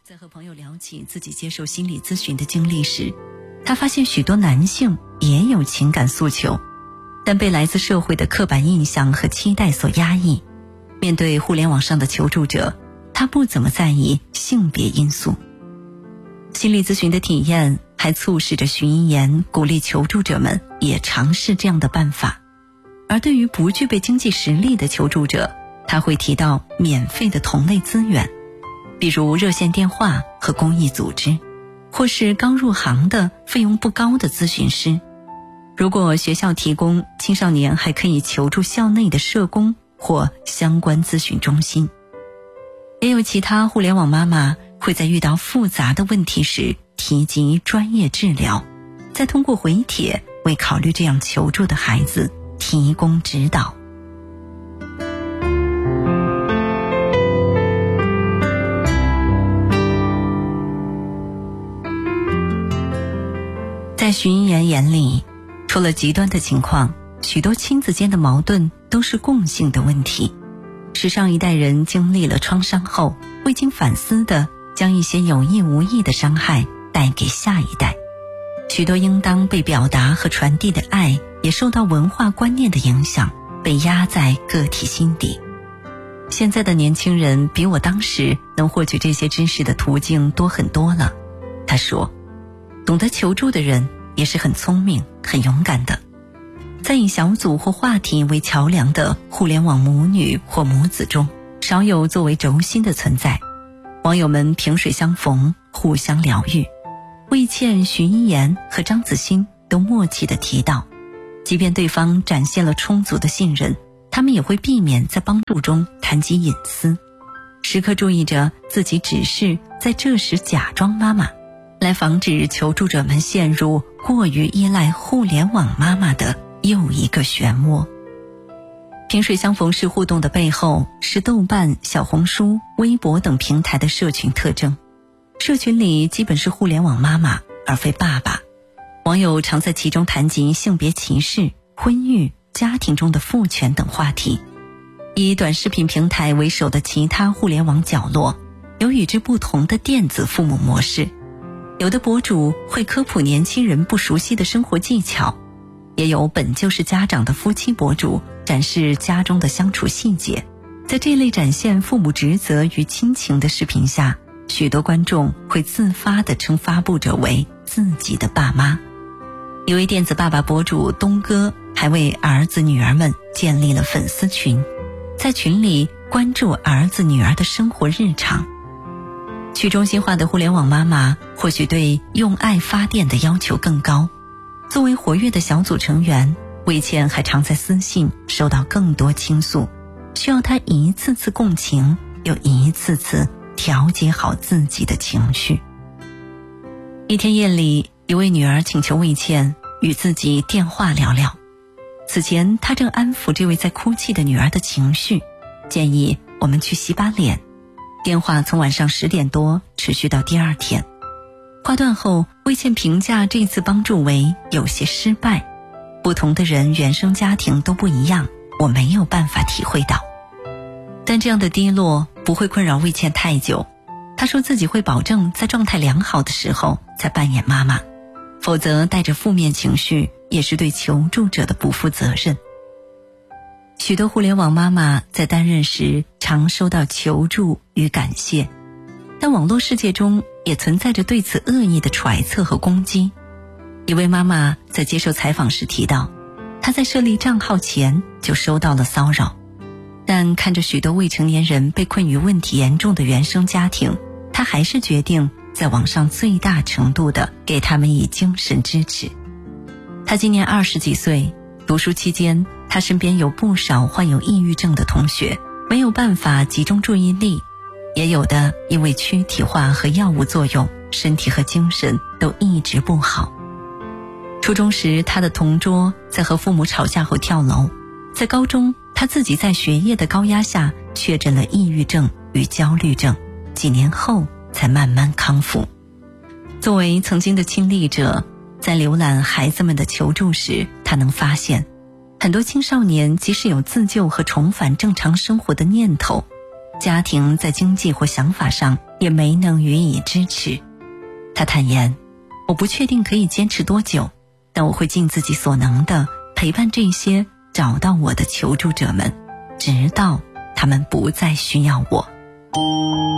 在和朋友聊起自己接受心理咨询的经历时，他发现许多男性也有情感诉求，但被来自社会的刻板印象和期待所压抑。面对互联网上的求助者，他不怎么在意性别因素。心理咨询的体验还促使着徐一言鼓励求助者们也尝试这样的办法。而对于不具备经济实力的求助者，他会提到免费的同类资源，比如热线电话和公益组织，或是刚入行的费用不高的咨询师。如果学校提供，青少年还可以求助校内的社工或相关咨询中心。也有其他互联网妈妈会在遇到复杂的问题时提及专业治疗，再通过回帖为考虑这样求助的孩子提供指导。在徐一言眼里，除了极端的情况，许多亲子间的矛盾都是共性的问题，是上一代人经历了创伤后未经反思的将一些有意无意的伤害带给下一代。许多应当被表达和传递的爱也受到文化观念的影响，被压在个体心底。现在的年轻人比我当时能获取这些知识的途径多很多了。他说，懂得求助的人也是很聪明很勇敢的。在以小组或话题为桥梁的互联网母女或母子中，少有作为轴心的存在。网友们萍水相逢，互相疗愈。魏倩、徐一言和张子欣都默契地提到，即便对方展现了充足的信任，他们也会避免在帮助中谈及隐私，时刻注意着自己只是在这时假装妈妈，来防止求助者们陷入过于依赖互联网妈妈的又一个漩涡。萍水相逢式互动的背后，是豆瓣、小红书、微博等平台的社群特征。社群里基本是互联网妈妈而非爸爸，网友常在其中谈及性别歧视、婚育、家庭中的父权等话题。以短视频平台为首的其他互联网角落，有与之不同的电子父母模式。有的博主会科普年轻人不熟悉的生活技巧，也有本就是家长的夫妻博主展示家中的相处细节。在这类展现父母职责与亲情的视频下，许多观众会自发地称发布者为自己的爸妈。一位电子爸爸博主东哥还为儿子女儿们建立了粉丝群，在群里关注儿子女儿的生活日常。去中心化的互联网妈妈或许对用爱发电的要求更高。作为活跃的小组成员，魏倩还常在私信收到更多倾诉，需要她一次次共情，又一次次调节好自己的情绪。一天夜里，一位女儿请求魏倩与自己电话聊聊。此前她正安抚这位在哭泣的女儿的情绪，建议我们去洗把脸。电话从晚上10点多持续到第二天。挂断后，魏倩评价这次帮助为有些失败。不同的人原生家庭都不一样，我没有办法体会到。但这样的低落不会困扰魏倩太久。她说自己会保证在状态良好的时候才扮演妈妈，否则带着负面情绪也是对求助者的不负责任。许多互联网妈妈在担任时常收到求助与感谢，但网络世界中也存在着对此恶意的揣测和攻击。一位妈妈在接受采访时提到，她在设立账号前就收到了骚扰，但看着许多未成年人被困于问题严重的原生家庭，她还是决定在网上最大程度地给他们以精神支持。她今年20几岁，读书期间她身边有不少患有抑郁症的同学，没有办法集中注意力，也有的因为躯体化和药物作用，身体和精神都一直不好。初中时，她的同桌在和父母吵架后跳楼。在高中，她自己在学业的高压下确诊了抑郁症与焦虑症，几年后才慢慢康复。作为曾经的亲历者，在浏览孩子们的求助时，她能发现很多青少年即使有自救和重返正常生活的念头，家庭在经济或想法上也也没能予以支持。他坦言，我不确定可以坚持多久，但我会尽自己所能的陪伴这些找到我的求助者们，直到他们不再需要我。